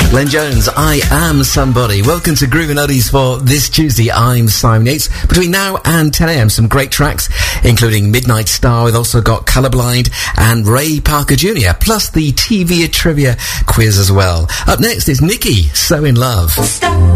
Glenn Jones, I Am Somebody. Welcome to Groovin' Oldies for this Tuesday. I'm Simon Yates. Between now and 10 a.m, some great tracks, including Midnight Star. We've also got Colorblind and Ray Parker Jr., plus the TV trivia quiz as well. Up next is Nikki, So In Love. Stop.